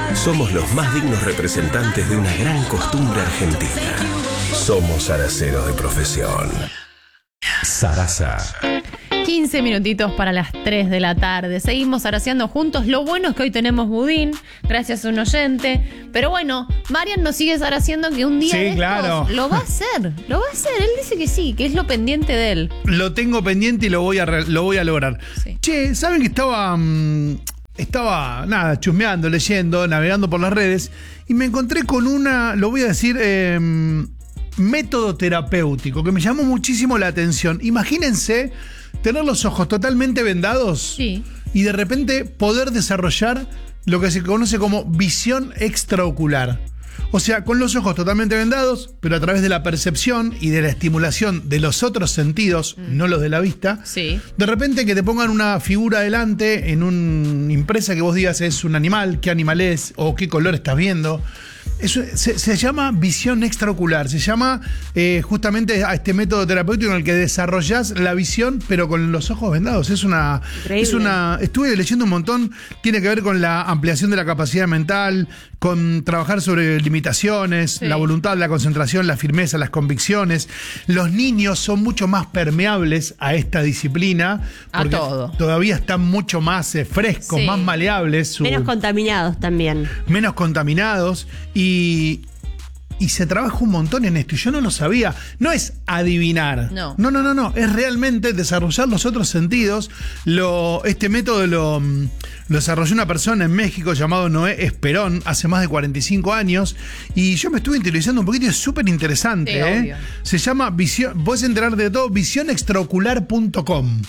Somos los más dignos representantes de una gran costumbre argentina. Somos araceros de profesión. Sarasa. 15 minutitos para las 3 de la tarde. Seguimos araceando juntos. Lo bueno es que hoy tenemos budín, gracias a un oyente. Pero bueno, Marian nos sigue araceando que un día de estos claro. lo va a hacer. Lo va a hacer. Él dice que sí, que es lo pendiente de él. Lo tengo pendiente y lo voy a lograr. Sí. Che, ¿saben que estaba chusmeando, leyendo, navegando por las redes y me encontré con lo voy a decir, método terapéutico que me llamó muchísimo la atención. Imagínense tener los ojos totalmente vendados y de repente poder desarrollar lo que se conoce como visión extraocular. O sea, con los ojos totalmente vendados, pero a través de la percepción y de la estimulación de los otros sentidos, no los de la vista, de repente que te pongan una figura delante en una impresa que vos digas es un animal, qué animal es o qué color estás viendo. Eso se llama visión extraocular, se llama justamente a este método terapéutico en el que desarrollás la visión pero con los ojos vendados. Estuve leyendo un montón, tiene que ver con la ampliación de la capacidad mental, con trabajar sobre limitaciones, la voluntad, la concentración, la firmeza, las convicciones. Los niños son mucho más permeables a esta disciplina porque todavía están mucho más frescos, más maleables. Menos contaminados también. Menos contaminados y se trabaja un montón en esto y yo no lo sabía. No es adivinar. No. Es realmente desarrollar los otros sentidos. Este método lo desarrolló una persona en México llamado Noé Esperón hace más de 45 años y yo me estuve interiorizando un poquito y es súper interesante. Se llama visión, puedes enterar de todo, visionextraocular.com.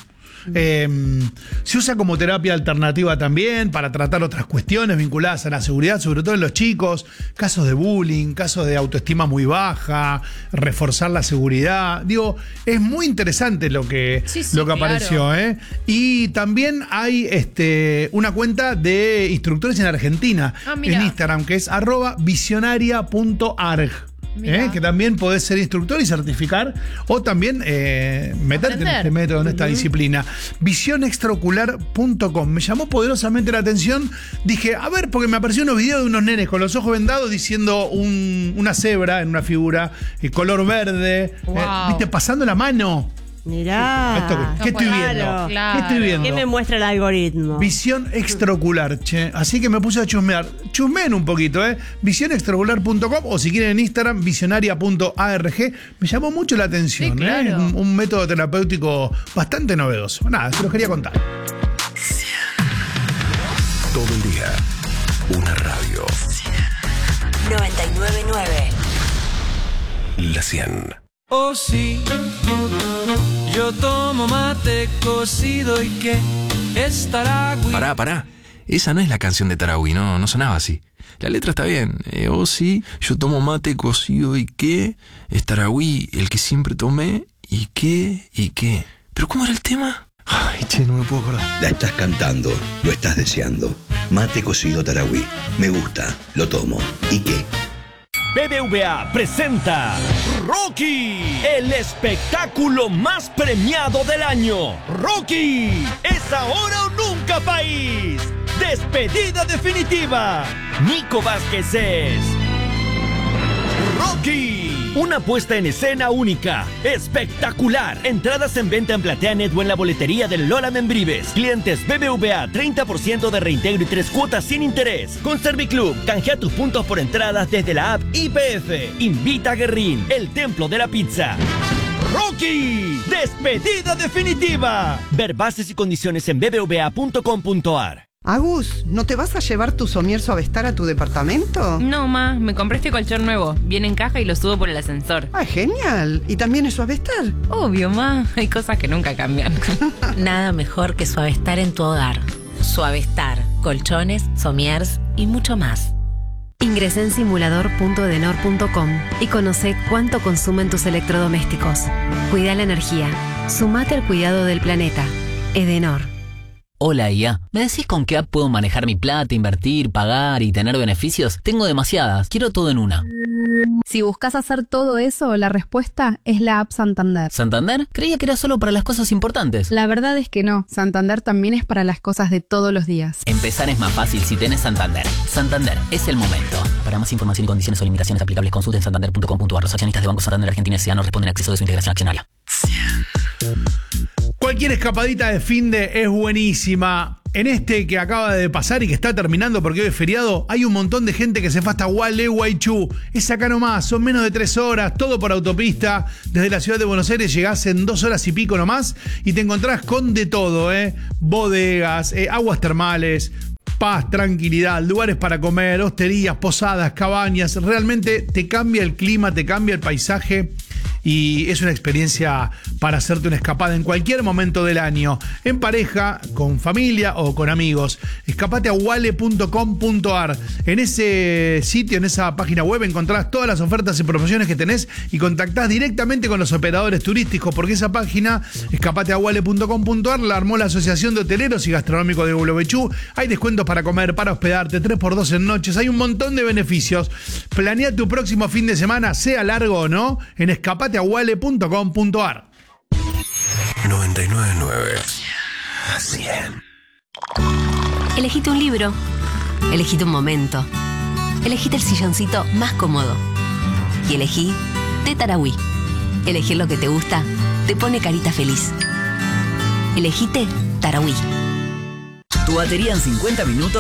Se usa como terapia alternativa también para tratar otras cuestiones vinculadas a la seguridad, sobre todo en los chicos, casos de bullying, casos de autoestima muy baja, reforzar la seguridad. Digo, es muy interesante lo que apareció, Y también hay una cuenta de instructores en Argentina en Instagram que es @visionaria.arg. Que también podés ser instructor y certificar o también meterte en este método, en esta disciplina. Visionextraocular.com. Me llamó poderosamente la atención. Dije, a ver, porque me apareció unos videos de unos nenes con los ojos vendados diciendo una cebra en una figura, color verde, ¿viste? Pasando la mano. Mirá. ¿Qué estoy viendo? Claro. ¿Qué estoy viendo? ¿Qué me muestra el algoritmo? Visión extraocular, che. Así que me puse a chusmear. Chusmeen un poquito, visionextraocular.com o si quieren en Instagram, visionaria.arg. Me llamó mucho la atención, un método terapéutico bastante novedoso. Nada, se los quería contar. Todo el día, una radio. 99.9 La 100. Oh sí, yo tomo mate cocido y que es Taragüí. Pará. Esa no es la canción de Taragüí, no sonaba así. La letra está bien. Oh sí, yo tomo mate cocido y que es Taragüí, el que siempre tomé y qué. ¿Pero cómo era el tema? Ay, che, no me puedo acordar. La estás cantando, lo estás deseando. Mate cocido Taragüí. Me gusta, lo tomo. ¿Y qué? BBVA presenta Rocky, el espectáculo más premiado del año. Rocky, es ahora o nunca, país. Despedida definitiva. Nico Vázquez es Rocky, una puesta en escena única, espectacular. Entradas en venta en PlateaNet o en la boletería del Lola Membrives. Clientes BBVA, 30% de reintegro y 3 cuotas sin interés. Con Serviclub, canjea tus puntos por entradas desde la app IPF. Invita a Guerrín, el templo de la pizza. Rocky, despedida definitiva. Ver bases y condiciones en bbva.com.ar. Agus, ¿no te vas a llevar tu somier Suavestar a tu departamento? No, ma, me compré este colchón nuevo. Viene en caja y lo subo por el ascensor. ¡Ah, genial! ¿Y también es Suavestar? Obvio, ma. Hay cosas que nunca cambian. Nada mejor que Suavestar en tu hogar. Suavestar, colchones, somiers y mucho más. Ingresá en simulador.edenor.com y conoce cuánto consumen tus electrodomésticos. Cuida la energía. Sumate al cuidado del planeta. Edenor. Hola IA, ¿me decís con qué app puedo manejar mi plata, invertir, pagar y tener beneficios? Tengo demasiadas, quiero todo en una. Si buscas hacer todo eso, la respuesta es la app Santander. ¿Santander? Creía que era solo para las cosas importantes. La verdad es que no, Santander también es para las cosas de todos los días. Empezar es más fácil si tenés Santander. Santander, es el momento. Para más información y condiciones o limitaciones aplicables, consulten santander.com.ar. Los accionistas de Banco Santander Argentina S.A. no responden a exceso de su integración accionaria. Cualquier escapadita de finde es buenísima. En este que acaba de pasar y que está terminando porque hoy es feriado, hay un montón de gente que se fue hasta Gualeguaychú. Es acá nomás, son menos de 3 horas, todo por autopista. Desde la ciudad de Buenos Aires llegás en 2 horas y pico nomás y te encontrás con de todo, bodegas, aguas termales, paz, tranquilidad, lugares para comer, hosterías, posadas, cabañas. Realmente te cambia el clima, te cambia el paisaje. Y es una experiencia para hacerte una escapada en cualquier momento del año, en pareja, con familia o con amigos. Escapate a wale.com.ar. En ese sitio, en esa página web, encontrás todas las ofertas y promociones que tenés y contactás directamente con los operadores turísticos, porque esa página, escapateawale.com.ar, la armó la Asociación de Hoteleros y Gastronómicos de Gualeguaychú. Hay descuentos para comer, para hospedarte, 3x2 en noches, hay un montón de beneficios. Planea tu próximo fin de semana, sea largo o no, en escapateawale.com.ar. 99.9 100. Elegite un libro. Elegite un momento. Elegite el silloncito más cómodo. Y elegí de Tarahui. Elegir lo que te gusta te pone carita feliz. Elegite Tarahui. Tu batería en 50 minutos